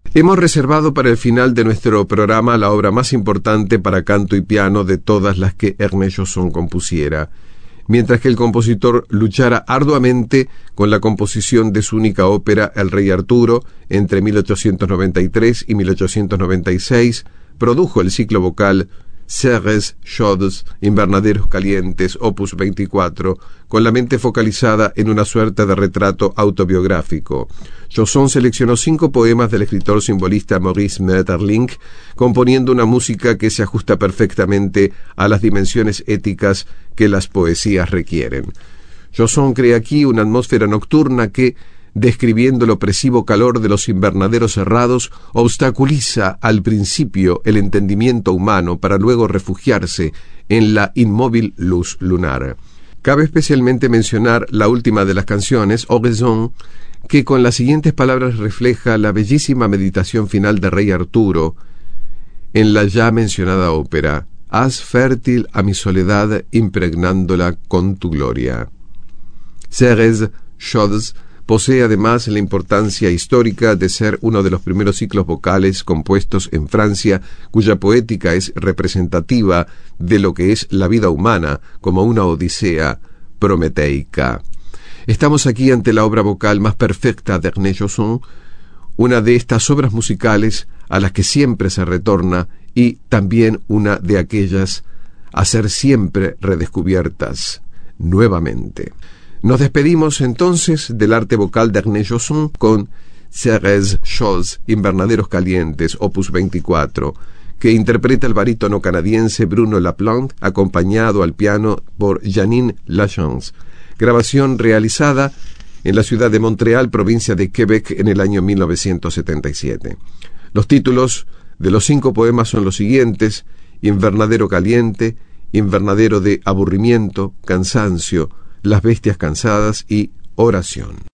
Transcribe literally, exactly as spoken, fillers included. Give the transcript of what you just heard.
Hemos reservado para el final de nuestro programa la obra más importante para canto y piano de todas las que Ernest Chausson compusiera. Mientras que el compositor luchara arduamente con la composición de su única ópera, El Rey Arturo, entre mil ochocientos noventa y tres y mil ochocientos noventa y seis, produjo el ciclo vocal Serres Chauds, Invernaderos Calientes, opus veinticuatro, con la mente focalizada en una suerte de retrato autobiográfico. Chausson seleccionó cinco poemas del escritor simbolista Maurice Maeterlinck, componiendo una música que se ajusta perfectamente a las dimensiones éticas que las poesías requieren. Chausson crea aquí una atmósfera nocturna que, describiendo el opresivo calor de los invernaderos cerrados, obstaculiza al principio el entendimiento humano para luego refugiarse en la inmóvil luz lunar. Cabe especialmente mencionar la última de las canciones, Oraison, que con las siguientes palabras refleja la bellísima meditación final de Rey Arturo en la ya mencionada ópera: haz fértil a mi soledad impregnándola con tu gloria. Serres Chauds posee además la importancia histórica de ser uno de los primeros ciclos vocales compuestos en Francia, cuya poética es representativa de lo que es la vida humana como una odisea prometeica. Estamos aquí ante la obra vocal más perfecta de Ernest Chausson, una de estas obras musicales a las que siempre se retorna y también una de aquellas a ser siempre redescubiertas nuevamente. Nos despedimos entonces del arte vocal de Ernest Chausson con Serres Chauds, Invernaderos Calientes, opus veinticuatro, que interpreta el barítono canadiense Bruno Laplante, acompañado al piano por Janine Lachance. Grabación realizada en la ciudad de Montreal, provincia de Quebec, en el año mil novecientos setenta y siete. Los títulos de los cinco poemas son los siguientes: Invernadero Caliente, Invernadero de Aburrimiento, Cansancio, Las Bestias Cansadas y Oración.